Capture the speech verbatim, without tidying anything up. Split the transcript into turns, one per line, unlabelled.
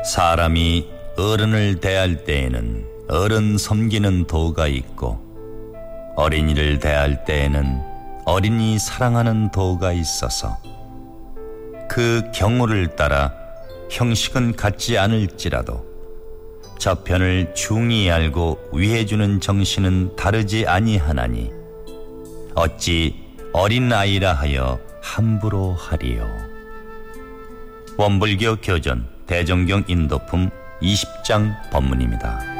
사람이 어른을 대할 때에는 어른 섬기는 도가 있고 어린이를 대할 때에는 어린이 사랑하는 도가 있어서 그 경우를 따라 형식은 같지 않을지라도 저편을 중히 알고 위해주는 정신은 다르지 아니하나니 어찌 어린아이라 하여 함부로 하리요. 원불교 교전 대정경 인도품 이십 장 법문입니다.